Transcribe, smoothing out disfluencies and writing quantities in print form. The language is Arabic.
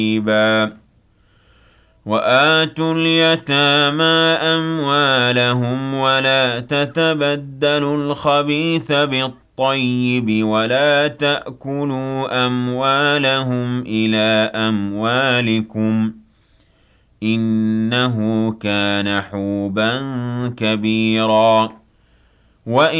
وآتوا اليتامى أموالهم ولا تتبدلوا الخبيث بالطيب ولا تأكلوا أموالهم إلى أموالكم إنه كان حوبا كبيرا